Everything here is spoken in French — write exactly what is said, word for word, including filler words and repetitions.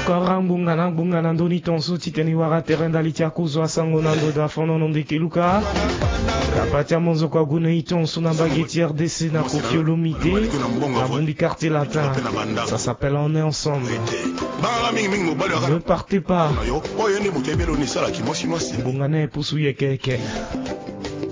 Karambunga na bunga na ndoni tonso titeni wara terenda litia kuzwa sango na ndoda fono nondeke luka. Kapatia monzo kwa gune itonso na bageti R D C na kofiolomite. Na bondi quartier latin. Ça s'appelle On est ensemble. Ne partez pas. Bunga ne poussouye keke.